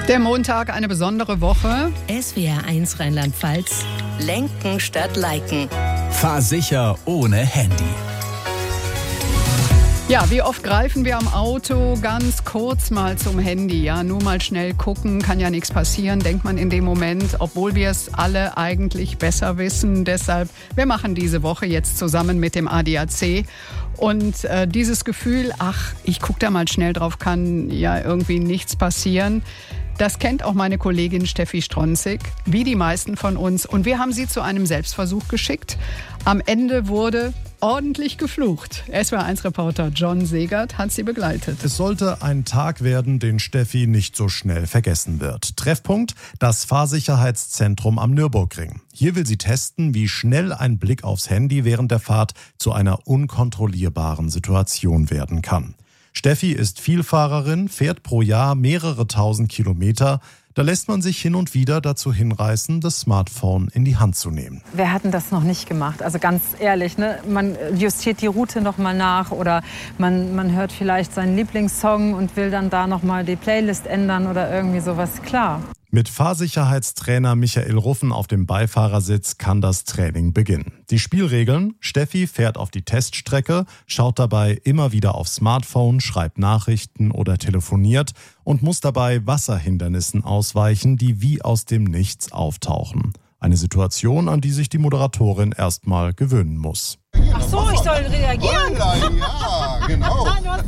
Der Montag, eine besondere Woche. SWR1 Rheinland-Pfalz. Lenken statt Liken. Fahr sicher ohne Handy. Ja, wie oft greifen wir am Auto ganz kurz mal zum Handy? Ja, nur mal schnell gucken, kann ja nichts passieren, denkt man in dem Moment, obwohl wir es alle eigentlich besser wissen. Deshalb, wir machen diese Woche jetzt zusammen mit dem ADAC. Und dieses Gefühl, ich gucke da mal schnell drauf, kann ja irgendwie nichts passieren. Das kennt auch meine Kollegin Steffi Stronzig, wie die meisten von uns. Und wir haben sie zu einem Selbstversuch geschickt. Am Ende wurde ordentlich geflucht. SWR1-Reporter John Segert hat sie begleitet. Es sollte ein Tag werden, den Steffi nicht so schnell vergessen wird. Treffpunkt: das Fahrsicherheitszentrum am Nürburgring. Hier will sie testen, wie schnell ein Blick aufs Handy während der Fahrt zu einer unkontrollierbaren Situation werden kann. Steffi ist Vielfahrerin, fährt pro Jahr mehrere tausend Kilometer. Da lässt man sich hin und wieder dazu hinreißen, das Smartphone in die Hand zu nehmen. Wer hat denn das noch nicht gemacht? Also ganz ehrlich, ne? Man justiert die Route noch mal nach oder man hört vielleicht seinen Lieblingssong und will dann da noch mal die Playlist ändern oder irgendwie sowas. Klar. Mit Fahrsicherheitstrainer Michael Ruffen auf dem Beifahrersitz kann das Training beginnen. Die Spielregeln: Steffi fährt auf die Teststrecke, schaut dabei immer wieder aufs Smartphone, schreibt Nachrichten oder telefoniert und muss dabei Wasserhindernissen ausweichen, die wie aus dem Nichts auftauchen. Eine Situation, an die sich die Moderatorin erstmal gewöhnen muss. Ach so, ich soll reagieren? Ja, genau. Du hast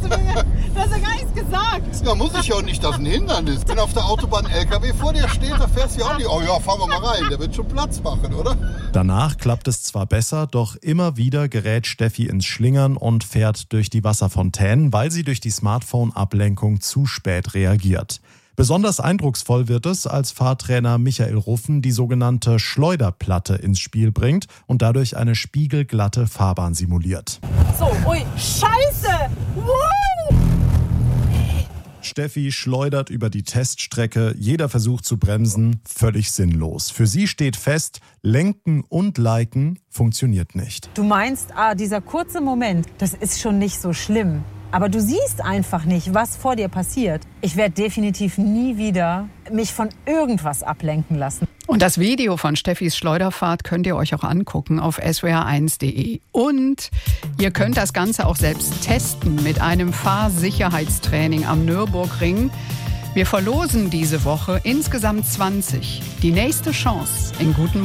ja gar nichts gesagt. Ja, muss ich ja auch nicht, das ist ein Hindernis. Wenn auf der Autobahn ein LKW vor dir steht, da fährst du ja auch nicht. Oh ja, fahren wir mal rein, der wird schon Platz machen, oder? Danach klappt es zwar besser, doch immer wieder gerät Steffi ins Schlingern und fährt durch die Wasserfontänen, weil sie durch die Smartphone-Ablenkung zu spät reagiert. Besonders eindrucksvoll wird es, als Fahrtrainer Michael Ruffen die sogenannte Schleuderplatte ins Spiel bringt und dadurch eine spiegelglatte Fahrbahn simuliert. So, ui, Scheiße! Woo! Steffi schleudert über die Teststrecke, jeder Versuch zu bremsen, völlig sinnlos. Für sie steht fest, Lenken und Liken funktioniert nicht. Du meinst, dieser kurze Moment, das ist schon nicht so schlimm. Aber du siehst einfach nicht, was vor dir passiert. Ich werde definitiv nie wieder mich von irgendwas ablenken lassen. Und das Video von Steffis Schleuderfahrt könnt ihr euch auch angucken auf swr1.de. Und ihr könnt das Ganze auch selbst testen mit einem Fahrsicherheitstraining am Nürburgring. Wir verlosen diese Woche insgesamt 20. Die nächste Chance in guten Morgen.